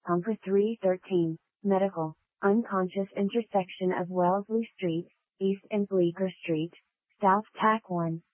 Pumper 313, Medical, unconscious intersection of Wellesley Street, East and Bleecker Street, South Tack 1.